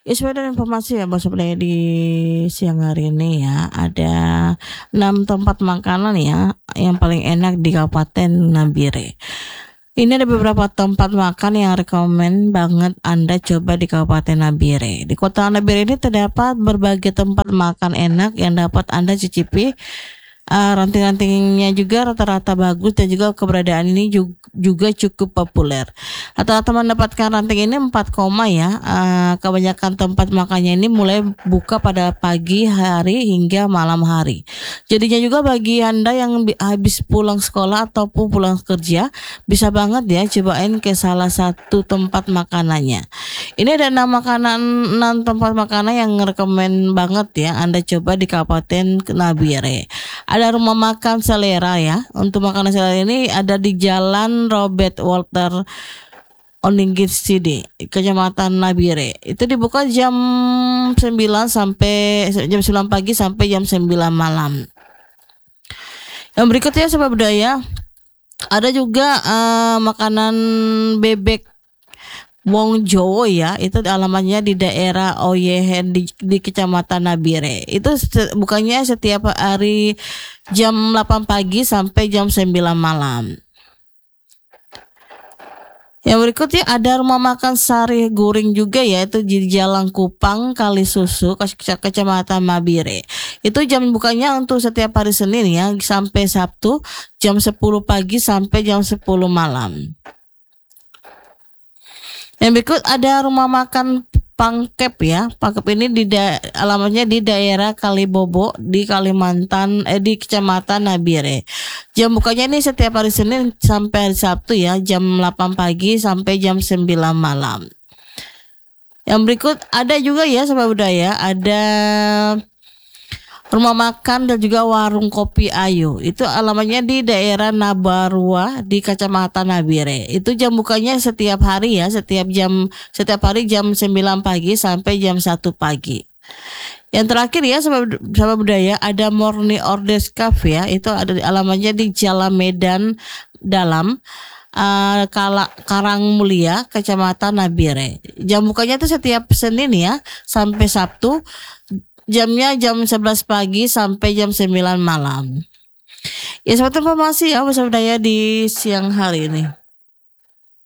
Ya sesuai dengan informasi ya Bos sebenarnya di siang hari ini ya ada 6 tempat makanan ya yang paling enak di Kabupaten Nabire. Ini ada beberapa tempat makan yang rekomen banget Anda coba di Kabupaten Nabire. Di Kota Nabire ini terdapat berbagai tempat makan enak yang dapat Anda cicipi. Ranting-rantingnya juga rata-rata bagus dan juga keberadaan ini juga cukup populer. Rata-rata mendapatkan ranting ini 4 koma ya. Kebanyakan tempat makannya ini mulai buka pada pagi hari hingga malam hari. Jadinya juga bagi Anda yang habis pulang sekolah ataupun pulang kerja bisa banget ya cobain ke salah satu tempat makanannya. Ini ada 6 tempat makanan yang rekomen banget ya Anda coba di Kabupaten Nabire. Ada rumah makan selera ya. Untuk makanan selera ini ada di Jalan Robert Walter Oningit City, Kecamatan Nabire. Itu dibuka jam 9 sampai jam 9 pagi sampai jam 9 malam. Yang berikutnya Sobat Budaya, ada juga makanan bebek Wong Jowo ya, itu alamatnya di daerah Oyehen di Kecamatan Nabire. Itu bukannya setiap hari jam 8 pagi sampai jam 9 malam. Yang berikutnya ada rumah makan Sari Guring juga ya, itu di Jalan Kupang Kalisusu, Kecamatan Nabire. Itu jam bukanya untuk setiap hari Senin ya sampai Sabtu jam 10 pagi sampai jam 10 malam. Yang berikut ada rumah makan Pangkep ya. Pangkep ini alamatnya di daerah Kalibobo di Kalimantan di Kecamatan Nabire. Jam bukanya ini setiap hari Senin sampai hari Sabtu ya, jam 8 pagi sampai jam 9 malam. Yang berikut ada juga ya Sobat Budaya, ada rumah makan dan juga warung kopi Ayu. Itu alamatnya di daerah Nabarua di Kecamatan Nabire. Itu jam bukanya setiap hari ya, setiap hari jam 9 pagi sampai jam 1 pagi. Yang terakhir ya Sobat Budaya, ada Morning Orders Cafe ya. Itu ada alamatnya di Jalan Medan Dalam Karang Mulia, Kecamatan Nabire. Jam bukanya itu setiap Senin ya sampai Sabtu. Jamnya jam 11 pagi sampai jam 9 malam. Ya seperti informasi ya Sobat Budaya di siang hari ini.